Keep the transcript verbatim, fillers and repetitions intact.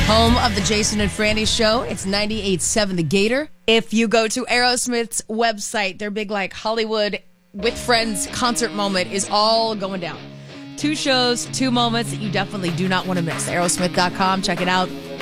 Home of the Jason and Franny Show. It's ninety-eight point seven The Gator. If you go to Aerosmith's website, their big like Hollywood with Friends concert moment is all going down. Two shows, two moments that you definitely do not want to miss. Aerosmith dot com. Check it out.